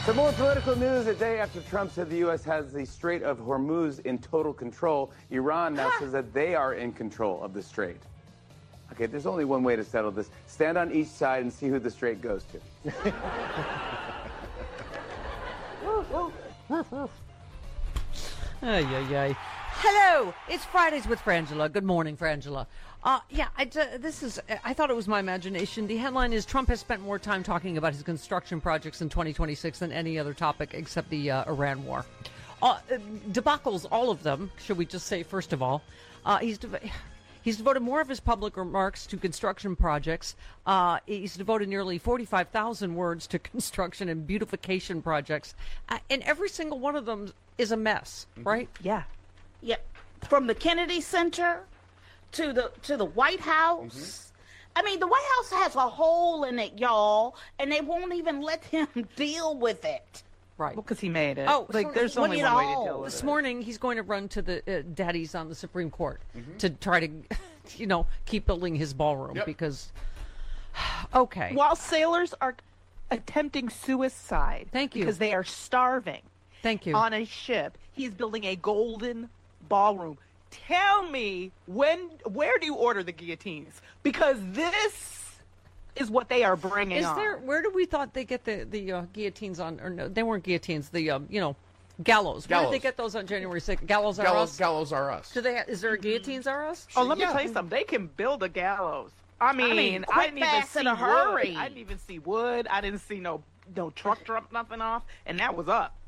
Some more political news. A day after Trump said the U.S. has the Strait of Hormuz in total control, Iran now says that they are in control of the strait. Okay, there's only one way to settle this. Stand on each side and see who the strait goes to. Ay, ay, ay. Hello, it's Fridays with Frangela. Good morning, Frangela. I thought it was my imagination. The headline is Trump has spent more time talking about his construction projects in 2026 than any other topic except the Iran war. Debacles, all of them, should we just say, first of all. He's devoted more of his public remarks to construction projects. He's devoted nearly 45,000 words to construction and beautification projects. And every single one of them is a mess, right? Yeah. Yep. From the Kennedy Center to the White House. Mm-hmm. I mean, the White House has a hole in it, y'all, and they won't even let him deal with it. Right. Well, because he made it. Oh, like, there's only one way to deal with it. This morning, he's going to run to the daddies on the Supreme Court to try to, keep building his ballroom because, okay. While sailors are attempting suicide. Thank you. Because they are starving. Thank you. On a ship, he's building a golden ballroom. Tell me, where do you order the guillotines? Because this is what they are bringing on. Where do we thought they get the guillotines on? Or no, they weren't guillotines. The gallows. Where did they get those on January 6th? Gallows Are Us. Gallows Are Us. Is there a guillotines Are Us? Oh, let me tell you something. They can build a gallows. I mean, I didn't even see wood. I didn't even see wood. I didn't see no truck drop nothing off, and that was up.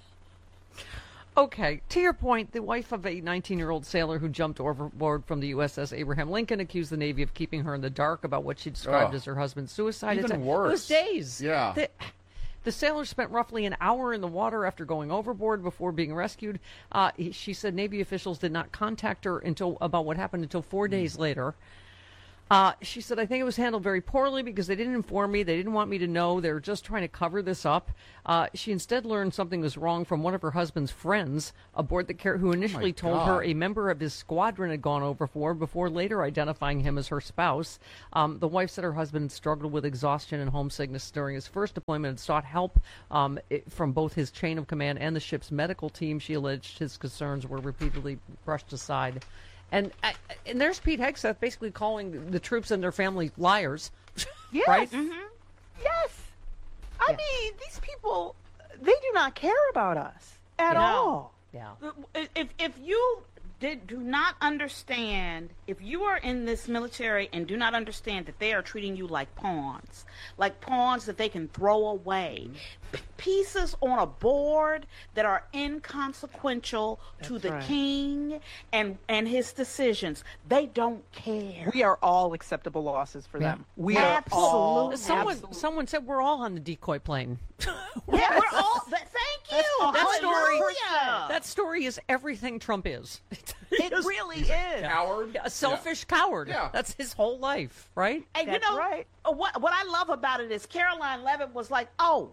Okay, to your point, the wife of a 19-year-old sailor who jumped overboard from the USS Abraham Lincoln accused the Navy of keeping her in the dark about what she described as her husband's suicide. Even worse. It was days. Yeah. The sailor spent roughly an hour in the water after going overboard before being rescued. She said Navy officials did not contact her about what happened until 4 days later. She said, I think it was handled very poorly because they didn't inform me. They didn't want me to know. They were just trying to cover this up. She instead learned something was wrong from one of her husband's friends aboard the carrier who initially told her a member of his squadron had gone overboard before later identifying him as her spouse. The wife said her husband struggled with exhaustion and homesickness during his first deployment and sought help from both his chain of command and the ship's medical team. She alleged his concerns were repeatedly brushed aside. And there's Pete Hegseth basically calling the troops and their family liars. Yes. Right? Mm-hmm. Yes. I mean, these people, they do not care about us at all. Yeah. If you do not understand, if you are in this military and do not understand that they are treating you like pawns that they can throw away, pieces on a board that are inconsequential to the king and his decisions, they don't care. We are all acceptable losses for them. We are all. Someone said we're all on the decoy plane. Yeah, we're all. Thank you. That story is everything Trump is. It really is. Coward. A selfish coward. Yeah. That's his whole life, right? And That's right. What I love about it is Caroline Levitt was like, I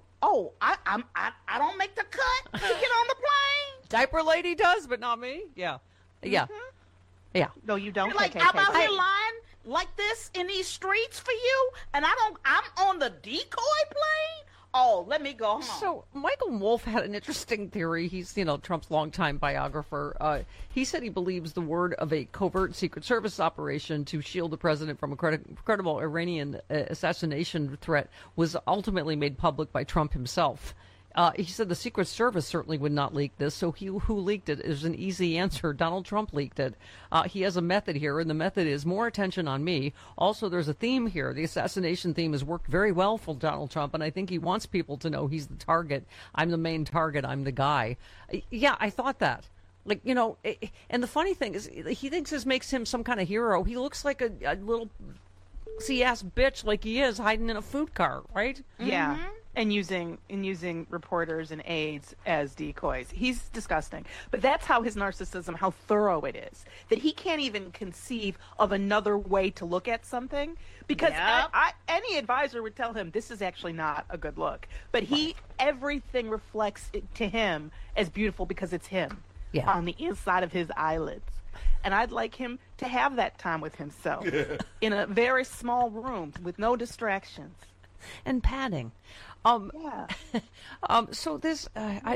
don't make the cut to get on the plane. Diaper lady does, but not me. Yeah. Yeah. Mm-hmm. Yeah. No, you don't. You're like, I'm out here lying like this in these streets for you, and I'm on the decoy plane? Oh, let me go home. So Michael Wolff had an interesting theory. He's, Trump's longtime biographer. He said he believes the word of a covert Secret Service operation to shield the president from a credible Iranian assassination threat was ultimately made public by Trump himself. He said the Secret Service certainly would not leak this, so who leaked it is an easy answer. Donald Trump leaked it. He has a method here, and the method is more attention on me. Also, there's a theme here. The assassination theme has worked very well for Donald Trump, and I think he wants people to know he's the target. I'm the main target. I'm the guy. Yeah, I thought that. And the funny thing is, he thinks this makes him some kind of hero. He looks like a little see-ass bitch like he is hiding in a food cart, right? Yeah. Mm-hmm. And using reporters and aides as decoys. He's disgusting. But that's how his narcissism, how thorough it is. That he can't even conceive of another way to look at something. Because any advisor would tell him this is actually not a good look. But everything reflects it to him as beautiful because it's him on the inside of his eyelids. And I'd like him to have that time with himself in a very small room with no distractions. and padding. Yeah. So this,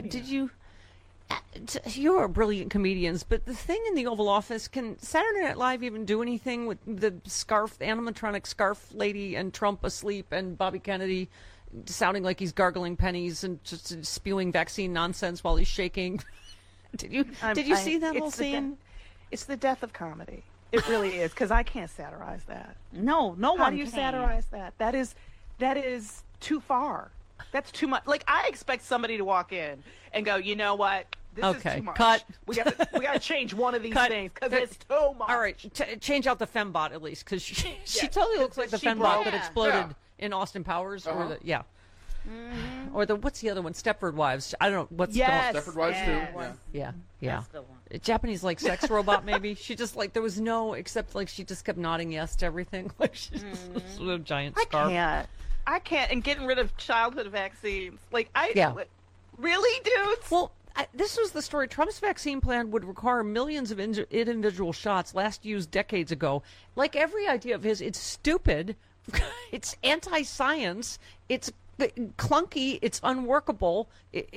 you are brilliant comedians, but the thing in the Oval Office, can Saturday Night Live even do anything with the scarf, the animatronic scarf lady, and Trump asleep, and Bobby Kennedy sounding like he's gargling pennies and just spewing vaccine nonsense while he's shaking? Did you see that whole scene? It's the death of comedy. It really is, because I can't satirize that. No How one do you can. satirize that? That is too far. That's too much. Like, I expect somebody to walk in and go, you know what? This Okay, is too much. cut. We got to change one of these Cut. things because it's too much. All right, change out the fembot at least, because she totally looks like the She fembot broke. that Yeah. exploded in Austin Powers, or or the what's the other one? Stepford Wives. I don't know what's Yes. Stepford Wives Yes. too. Yeah. yeah. That's the one. A Japanese like sex robot maybe. She just like there was no except like she just kept nodding yes to everything. Like she's just a giant scarf. I can't. And getting rid of childhood vaccines. Like, Yeah. Really, dudes? Well, this was the story. Trump's vaccine plan would require millions of individual shots, last used decades ago. Like every idea of his, it's stupid. It's anti-science. It's clunky. It's unworkable.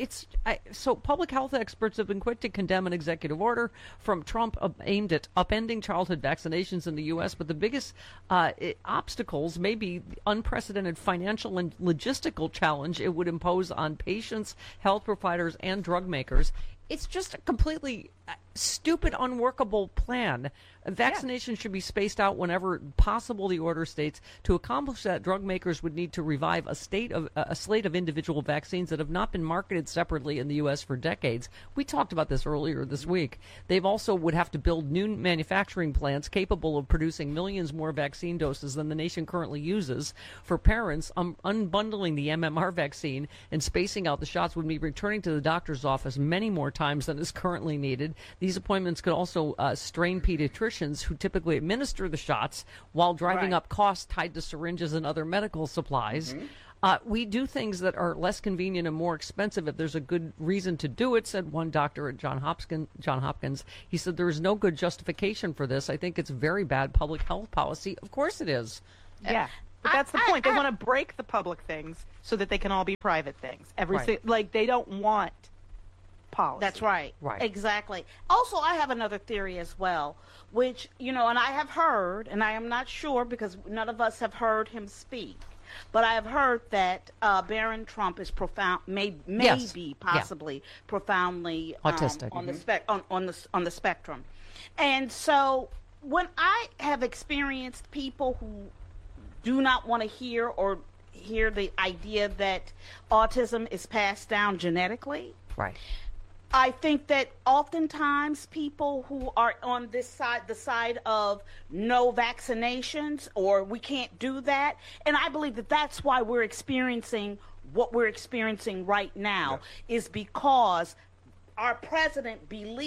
So public health experts have been quick to condemn an executive order from Trump aimed at upending childhood vaccinations in the U.S., but the biggest obstacles may be the unprecedented financial and logistical challenge it would impose on patients, health providers, and drug makers. It's just a completely stupid, unworkable plan. Vaccination should be spaced out whenever possible, the order states. To accomplish that, drug makers would need to revive a slate of individual vaccines that have not been marketed separately in the U.S. for decades. We talked about this earlier this week. They've also would have to build new manufacturing plants capable of producing millions more vaccine doses than the nation currently uses. For parents, unbundling the MMR vaccine and spacing out the shots would mean returning to the doctor's office many more times than is currently needed. These appointments could also strain pediatricians who typically administer the shots while driving up costs tied to syringes and other medical supplies. We do things that are less convenient and more expensive if there's a good reason to do it, said one doctor at Johns Hopkins. He said there is no good justification for this. I think it's very bad public health policy. Of course it is. Yeah. But that's the point. They want to break the public things so that they can all be private things. Like, they don't want policy. That's right. Right. Exactly. Also, I have another theory as well, which, and I have heard, and I am not sure because none of us have heard him speak, but I have heard that Barron Trump is possibly profoundly autistic on the spectrum. And so when I have experienced people who do not want to hear the idea that autism is passed down genetically, Right. I think that oftentimes people who are on this side, the side of no vaccinations, or we can't do that, and I believe that that's why we're experiencing what we're experiencing right now, is because our president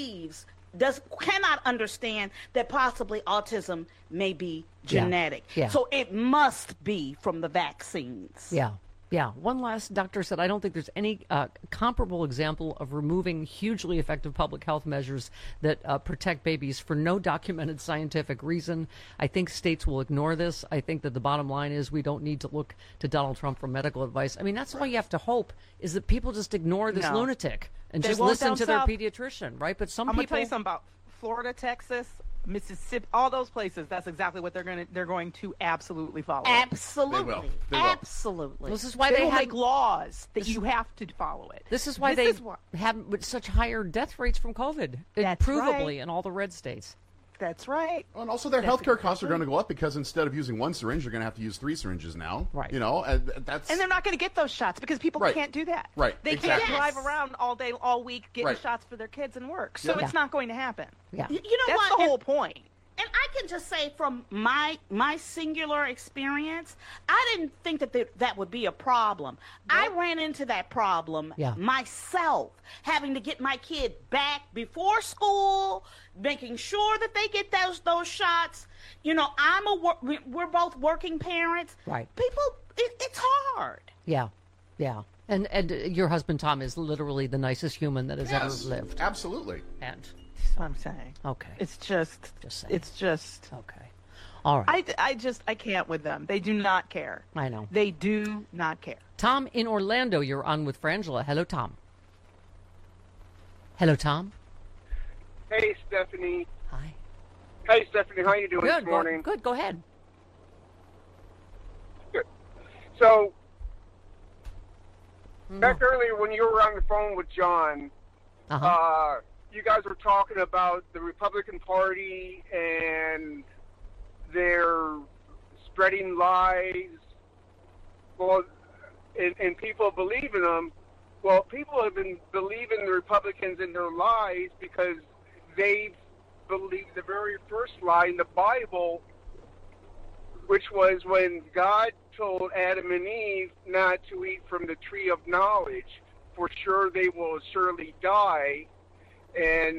cannot understand that possibly autism may be genetic. Yeah. So it must be from the vaccines. Yeah. Yeah. One last doctor said, I don't think there's any comparable example of removing hugely effective public health measures that protect babies for no documented scientific reason. I think states will ignore this. I think that the bottom line is we don't need to look to Donald Trump for medical advice. I mean, that's all you have to hope, is that people just ignore this lunatic and They just won't listen down to their south. pediatrician, right? But some I'm going to people... tell you something about Florida, Texas, Mississippi, all those places. That's exactly what they're going to absolutely follow. Absolutely. They will. Absolutely. This is why They they will had... make laws that you have to follow it. This is why This they is why- have such higher death rates from COVID, That's provably right. in all the red states. That's right. And also, their healthcare costs are going to go up because instead of using one syringe, you're going to have to use 3 syringes now. Right. And that's. And they're not going to get those shots because people Right. can't do that. Right, They exactly. can't drive around all day, all week, getting Right. shots for their kids and work. So Yeah. it's not going to happen. Yeah. You know That's what? the whole point. And I can just say from my singular experience, I didn't think that would be a problem. I ran into that problem myself, having to get my kid back before school, making sure that they get those shots. We're both working parents. Right. People, it's hard. Yeah, yeah. And your husband, Tom, is literally the nicest human that has Yes, ever lived. absolutely. And, That's what I'm saying. okay. It's just Just saying. it's just Okay. All right. I can't with them. They do not care. I know. They do not care. Tom in Orlando, you're on with Frangela. Hello, Tom. Hello, Tom. Hey, Stephanie. Hi. Hey, Stephanie. How you doing this morning? Good. Go ahead. Good. So, back earlier when you were on the phone with John, you guys were talking about the Republican Party and they're spreading lies. Well, and people believe in them. Well, people have been believing the Republicans in their lies because they believed the very first lie in the Bible, which was when God told Adam and Eve not to eat from the tree of knowledge, for sure they will surely die. And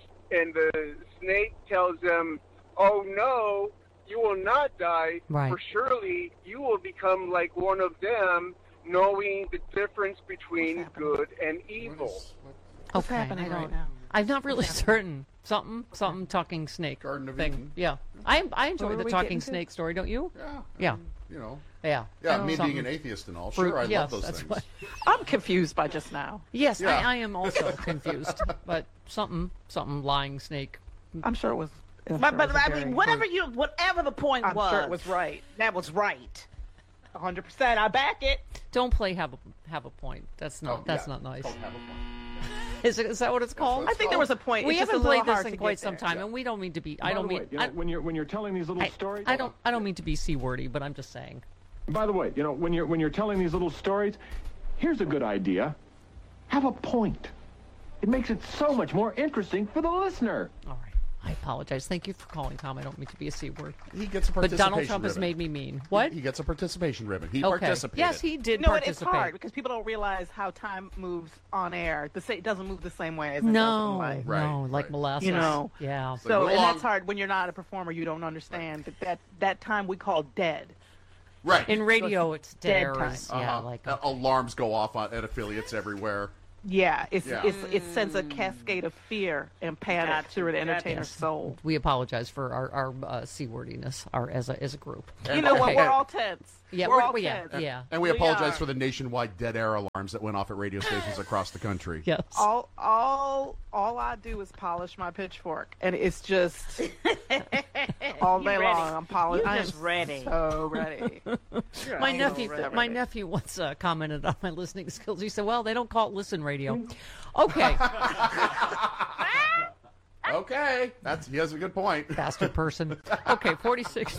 the snake tells them, oh no, you will not die, Right. for surely you will become like one of them, knowing the difference between good and evil. What's Okay, happening I right don't- now? I'm not really certain. Something talking snake Garden of thing. Eden. Yeah. I enjoy What the were we talking getting to? snake story, don't you? Yeah. Yeah. You know. Yeah. Yeah, me Something. being an atheist and all. Fruit- Sure, I yes, love those that's things. what- I'm confused by just now. Yes, Yeah. I am also confused. But something lying snake. I'm sure it was. But I mean, whatever the point I'm was, sure it was right. That was right. 100%. I back it. Don't play have a point. That's not Oh, that's yeah. not nice. Don't have a point. Is that what it's called? what I think there was a point. We It's just haven't a little played this hard in to quite get some there. time, and we don't mean to be. I By don't the mean. way, you know, when you're telling these little stories, I don't mean to be c-wordy, but I'm just saying. By the way, you know, when you're telling these little stories, here's a good idea: have a point. It makes it so much more interesting for the listener. All right. I apologize. Thank you for calling, Tom. I don't mean to be a c-word. He gets a But participation Donald Trump has ribbon. made me mean. What? He gets a participation ribbon. He Okay. participated. Yes, he did No, participate. it's hard because people don't realize how time moves on air. It doesn't move the same way as it does in No, life. Right, no, like right. molasses. You know. Yeah. So, Go and along- that's hard when you're not a performer. You don't understand that time we call dead. Right. In radio, it's dead dead. time. Yeah, like alarms go off at affiliates everywhere. Yeah, it sends a Mm. cascade of fear and panic through the entertainer's soul. we apologize for our c-wordiness, as a group. You know what? Okay. We're all tense. Yeah, we're we're- all yeah, tense. yeah. And we We apologize are. for the nationwide dead air alarms that went off at radio stations across the country. Yes. All I do is polish my pitchfork, and it's just all day ready. long. I'm polishing. You're just ready. So ready. My I'm nephew, so ready. my nephew once commented on my listening skills. He said, "Well, they don't call it listen radio." Okay, Okay, he has a good point. bastard person. Okay, 46.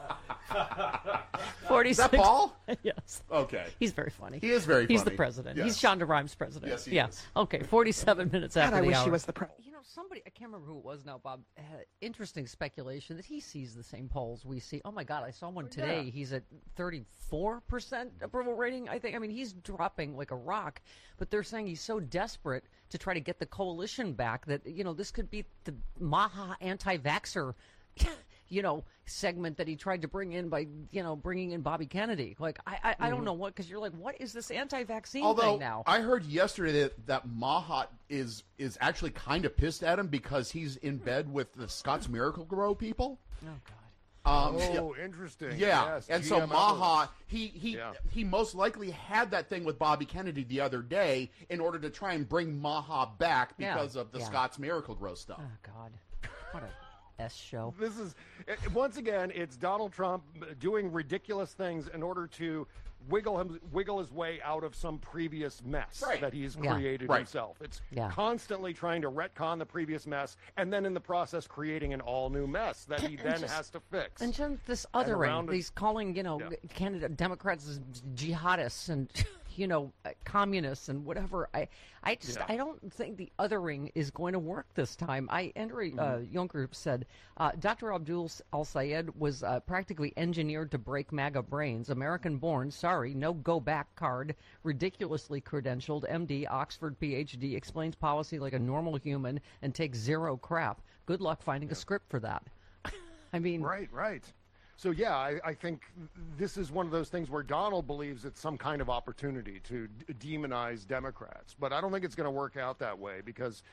46. Is that Paul? Yes. Okay. He's very funny. He is very He's the funny. president. Yes. He's Shonda Rhimes' president. Yes, he yeah. is. Okay, 47 minutes after God, I the wish hour. he was the president. You know, somebody, I can't remember who it was now, Bob, had interesting speculation that he sees the same polls we see. Oh, my God, I saw one today. yeah. He's at 34% approval rating, I think. I mean, he's dropping like a rock, but they're saying he's so desperate to try to get the coalition back that, you know, this could be the Maha anti-vaxxer segment that he tried to bring in by, bringing in Bobby Kennedy. Like, I don't know what, because you're like, what is this anti-vaccine Although thing now? I heard yesterday that Mahat is actually kind of pissed at him because he's in bed with the Scott's Miracle-Gro people. Oh, God. Interesting. Yeah, Yes, and so GMOs. Maha, Yeah. he most likely had that thing with Bobby Kennedy the other day in order to try and bring Maha back Yeah, because of the yeah. Scott's Miracle-Gro stuff. Oh, God. What a S show. This is once again, it's Donald Trump doing ridiculous things in order to wiggle his way out of some previous mess Right. that he's Yeah. created Right. himself. It's Yeah. constantly trying to retcon the previous mess, and then in the process creating an all new mess that he then has to fix. And Jim, this around othering, it- these calling, Yeah. candidate Democrats as jihadists and, communists and whatever. I don't think the othering is going to work this time. Henry Juncker said Dr. Abdul al-Sayed was practically engineered to break MAGA brains. American-born, sorry, no go-back card, ridiculously credentialed, MD, Oxford PhD, explains policy like a normal human and takes zero crap. Good luck finding a script for that. I mean, Right. So, yeah, I think this is one of those things where Donald believes it's some kind of opportunity to demonize Democrats. But I don't think it's going to work out that way because,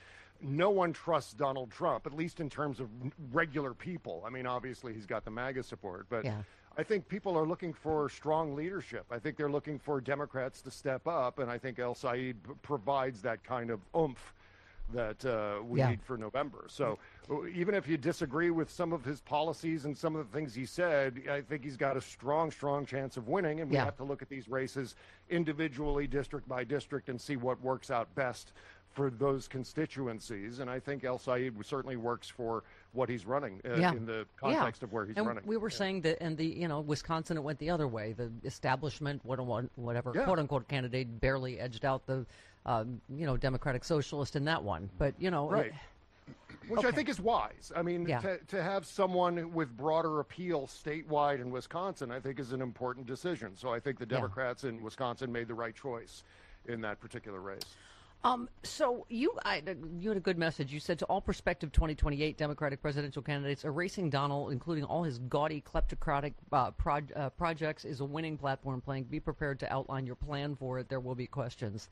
no one trusts Donald Trump, at least in terms of regular people. I mean, obviously he's got the MAGA support, but I think people are looking for strong leadership. I think they're looking for Democrats to step up, and I think El Said provides that kind of oomph that we need for November. So even if you disagree with some of his policies and some of the things he said, I think he's got a strong chance of winning, and we have to look at these races individually, district by district, and see what works out best for those constituencies. And I think El Said certainly works for what he's running in the context of where he's running. We were saying that in the Wisconsin, it went the other way. The establishment, whatever quote unquote candidate barely edged out the Democratic Socialist in that one. But which I think is wise. I mean, to have someone with broader appeal statewide in Wisconsin, I think is an important decision. So I think the Democrats in Wisconsin made the right choice in that particular race. So you had a good message. You said to all prospective 2028 Democratic presidential candidates, erasing Donald, including all his gaudy kleptocratic projects, is a winning platform playing. Be prepared to outline your plan for it. There will be questions.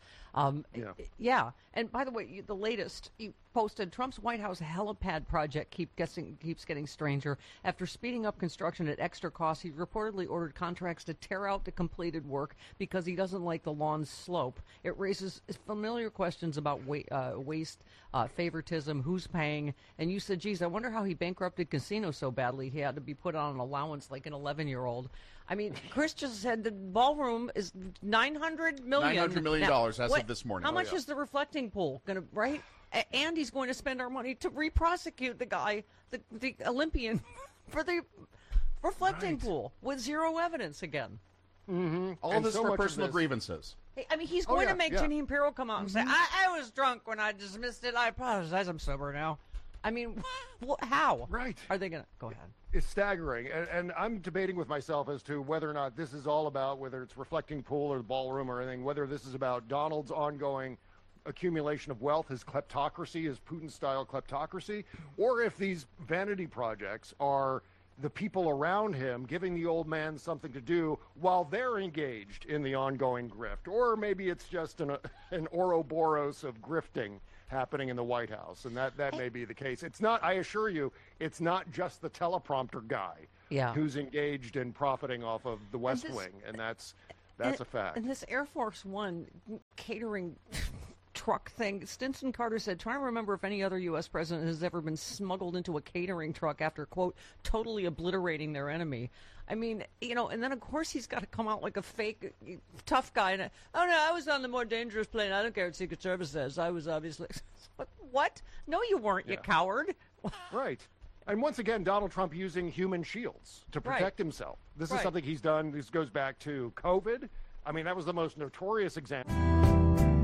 And by the way, the latest, you posted Trump's White House helipad project keeps getting stranger. After speeding up construction at extra cost, he reportedly ordered contracts to tear out the completed work because he doesn't like the lawn's slope. It raises familiar questions about waste, favoritism, who's paying. And you said, geez, I wonder how he bankrupted casinos so badly he had to be put on an allowance like an 11-year-old. I mean, Chris just said the ballroom is $900 million. $900 million as of this morning. How much is the reflecting pool going to, right? And he's going to spend our money to re-prosecute the guy, the Olympian, for the reflecting pool with zero evidence again. Mm-hmm. All of this for personal grievances. Hey, I mean, he's going to make Jeanine Pirro come out and say, I was drunk when I dismissed it. I apologize. I'm sober now. I mean, how? Right. Are they going to? Go ahead. It's staggering. And I'm debating with myself as to whether or not this is all about, whether it's reflecting pool or the ballroom or anything, whether this is about Donald's ongoing accumulation of wealth, his kleptocracy, his Putin-style kleptocracy, or if these vanity projects are the people around him giving the old man something to do while they're engaged in the ongoing grift. Or maybe it's just an Ouroboros of grifting happening in the White House, and that may be the case. It's not, I assure you, it's not just the teleprompter guy who's engaged in profiting off of the West Wing, and that's a fact. And this Air Force One catering truck thing, Stinson Carter said, trying to remember if any other U.S. president has ever been smuggled into a catering truck after, quote, totally obliterating their enemy. I mean, and then, of course, he's got to come out like a fake tough guy. And, oh, no, I was on the more dangerous plane. I don't care what Secret Service says. I was obviously... What? No, you weren't, you coward. Right. And once again, Donald Trump using human shields to protect himself. This is something he's done. This goes back to COVID. I mean, that was the most notorious example.